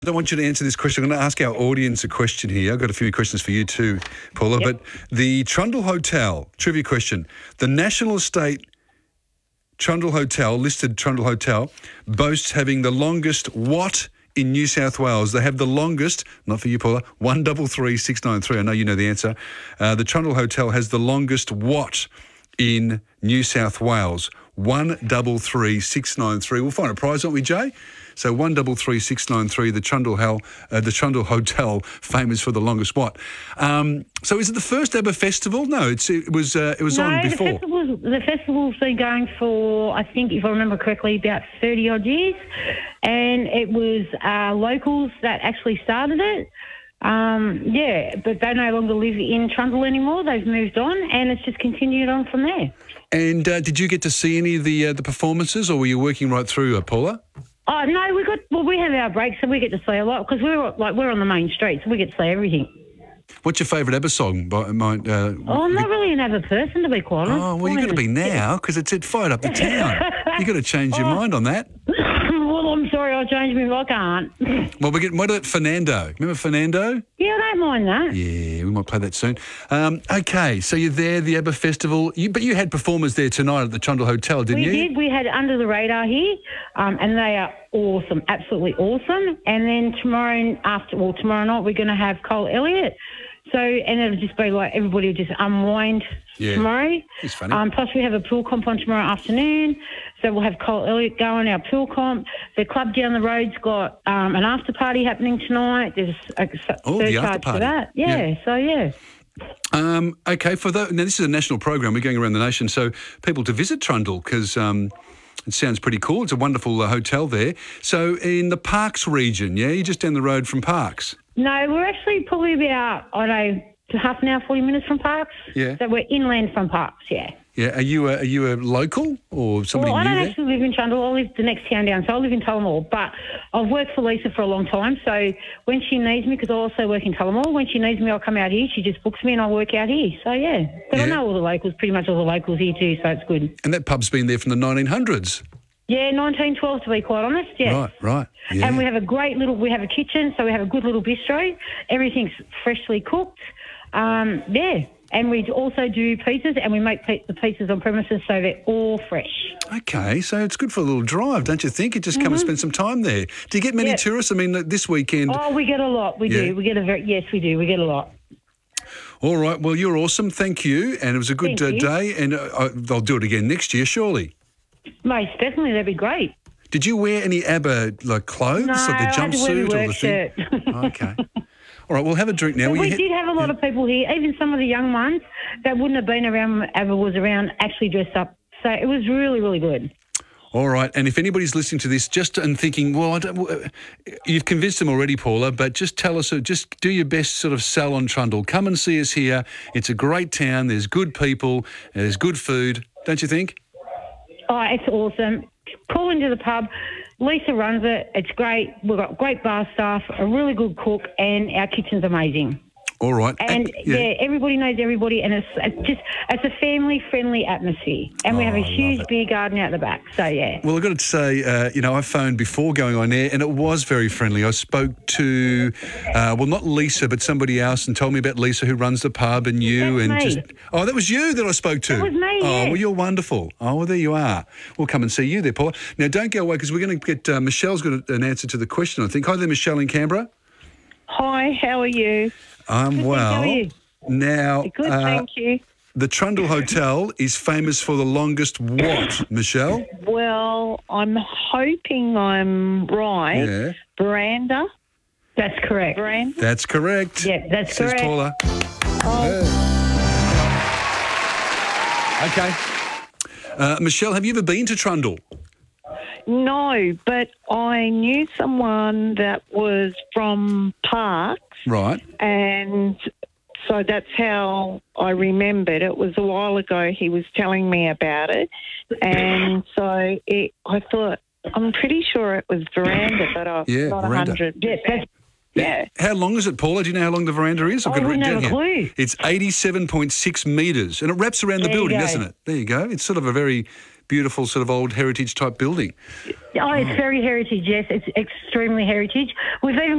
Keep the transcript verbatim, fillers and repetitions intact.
I don't want you to answer this question. I'm going to ask our audience a question here. I've got a few questions for you too, Paula. Yep. But the Trundle Hotel, trivia question. The National Estate Trundle Hotel, listed Trundle Hotel, boasts having the longest what in New South Wales? They have the longest, not for you, Paula, one three three six nine three. I know you know the answer. Uh, the Trundle Hotel has the longest what in New South Wales? one three three six nine three. We'll find a prize, won't we, Jay? So one three three six nine three, the Trundle, Hell, uh, the Trundle Hotel, famous for the longest what? Um, so is it the first ever festival? No, it's, it was uh, it was no, on before. the festival's, the festival's been going for, I think, if I remember correctly, about thirty odd years, and it was uh, locals that actually started it. Um, yeah, but they no longer live in Trundle anymore. They've moved on, and it's just continued on from there. And uh, did you get to see any of the uh, the performances, or were you working right through, uh, Paula? Oh no, we got well. We have our breaks, so we get to see a lot because we're like we're on the main street, so we get to see everything. What's your favourite ABBA song? By, my, uh, oh, I'm not really an ABBA person, to be quite honest. Oh, well, you've got to be now because it's it fired up the town. You've got to change your oh. mind on that. Well, I'm sorry, I'll change my I can't. Well, we get what about Fernando? Remember Fernando? Yeah, I don't mind that. Yeah, we might play that soon. Um, okay, so you're there, the ABBA Festival, you, but you had performers there tonight at the Trundle Hotel, didn't we you? We did. We had Under the Radar here, um, and they are awesome, absolutely awesome. And then tomorrow after, well, tomorrow night we're going to have Cole Elliott. So, and it'll just be like everybody will just unwind yeah. tomorrow. It's funny. Um, plus, we have a pool comp on tomorrow afternoon. So we'll have Cole Elliott go on our pool comp. The club down the road's got um, an after party happening tonight. There's a oh, the surcharge after party. for that. Yeah, yeah. So yeah. Um, okay, for the, now this is a national program. We're going around the nation, so people to visit Trundle because um, it sounds pretty cool. It's a wonderful uh, hotel there. So in the Parks region, yeah, you're just down the road from Parks. No, we're actually probably about, I don't know, half an hour, forty minutes from Parks. Yeah. So we're inland from Parks, yeah. Yeah. Are you a, are you a local or somebody well, new I don't there? actually live in Trundle. I live the next town down, so I live in Tullamore. But I've worked for Lisa for a long time, so when she needs me, because I also work in Tullamore, when she needs me, I'll come out here. She just books me and I work out here. So, yeah. But yeah. I know all the locals, pretty much all the locals here too, so it's good. And that pub's been there from the nineteen hundreds. Yeah, nineteen twelve to be quite honest, yes. Right, right. Yeah. And we have a great little, we have a kitchen, so we have a good little bistro. Everything's freshly cooked. Um, yeah, and we also do pizzas, and we make pe- the pizzas on premises, so they're all fresh. Okay, so it's good for a little drive, don't you think? You just come mm-hmm. and spend some time there. Do you get many yep. tourists? I mean, this weekend... Oh, we get a lot. We yeah. do. We get a very, yes, we do. We get a lot. All right, well, you're awesome. Thank you. And it was a good uh, day, and uh, I'll do it again next year, surely. Most definitely, that'd be great. Did you wear any ABBA like clothes, no, like the jumpsuit or the thing? Okay. All right, we'll have a drink now. Well, we hit... did have a lot yeah. of people here, even some of the young ones that wouldn't have been around when ABBA was around, actually dressed up. So it was really, really good. All right, and if anybody's listening to this just and thinking, well, I don't, you've convinced them already, Paula, but just tell us, just do your best sort of sell on Trundle. Come and see us here. It's a great town. There's good people. There's good food, don't you think? Oh, it's awesome. Call into the pub. Lisa runs it. It's great. We've got great bar staff, a really good cook, and our kitchen's amazing. All right. And, and yeah. yeah, everybody knows everybody, and it's, it's just it's a family-friendly atmosphere. And we oh, have a huge beer garden out the back, so yeah. Well, I've got to say, uh, you know, I phoned before going on air, and it was very friendly. I spoke to, uh, well, not Lisa, but somebody else, and told me about Lisa who runs the pub, and you, That's and me. just oh, that was you that I spoke to. That was me. Oh, yeah. well, you're wonderful. Oh, well, there you are. We'll come and see you there, Paula. Now, don't go away because we're going to get uh, Michelle's got an answer to the question. I think. Hi there, Michelle in Canberra. Hi, how are you? I'm Good, well. how are you? Now, Good, uh, thank you. The Trundle Hotel is famous for the longest what, Michelle? Well, I'm hoping I'm right. Yeah. Veranda. That's correct. Veranda. That's correct. Yeah, that's says correct. Paula. Oh. Okay. Uh, Michelle, have you ever been to Trundle? No, but I knew someone that was from Parks. Right. And so that's how I remembered. It was a while ago he was telling me about it. And so it, I thought, I'm pretty sure it was Veranda, but I'm yeah, not Veranda. one hundred percent. Yeah. How long is it, Paula? Do you know how long the veranda is? I've I got it written wouldn't down have a here. clue. It's eighty-seven point six metres, and it wraps around the There you building, go. doesn't it? There you go. It's sort of a very beautiful sort of old heritage type building. Oh, it's very heritage, yes. It's extremely heritage. We've even